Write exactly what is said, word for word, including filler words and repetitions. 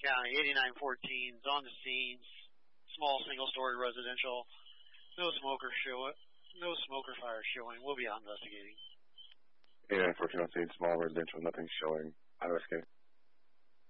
County, eighty-nine fourteen is on the scene. Small single-story residential. No smoker show. No smoker fire showing. We'll be out investigating. eighty-nine fourteen on scene, small residential, nothing showing. I investigating.